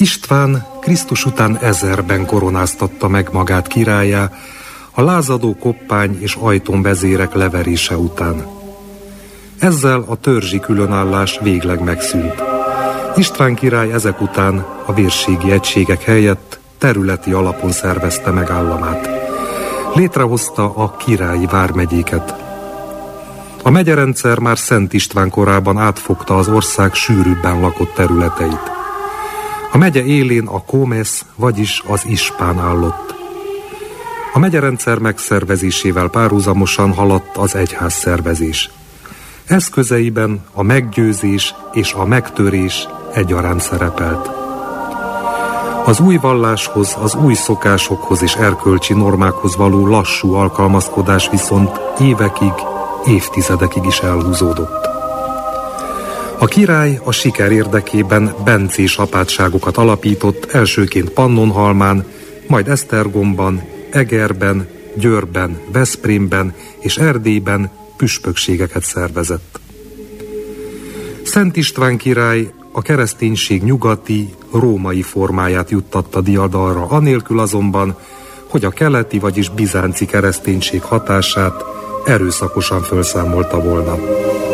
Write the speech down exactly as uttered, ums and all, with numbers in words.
István Krisztus után ezerben koronáztatta meg magát királlyá, a lázadó koppány és ajtónvezérek leverése után. Ezzel a törzsi különállás végleg megszűnt. István király ezek után a vérségi egységek helyett területi alapon szervezte meg államát. Létrehozta a királyi vármegyéket. A megyerendszer már Szent István korában átfogta az ország sűrűbben lakott területeit. A megye élén a kómesz, vagyis az ispán állott. A megyerendszer megszervezésével párhuzamosan haladt az egyházszervezés. Eszközeiben a meggyőzés és a megtörés egyaránt szerepelt. Az új valláshoz, az új szokásokhoz és erkölcsi normákhoz való lassú alkalmazkodás viszont évekig, évtizedekig is elhúzódott. A király a siker érdekében bencés apátságokat alapított, elsőként Pannonhalmán, majd Esztergomban, Egerben, Győrben, Veszprémben és Erdélyben püspökségeket szervezett. Szent István király a kereszténység nyugati, római formáját juttatta diadalra, anélkül azonban, hogy a keleti, vagyis bizánci kereszténység hatását erőszakosan felszámolta volna.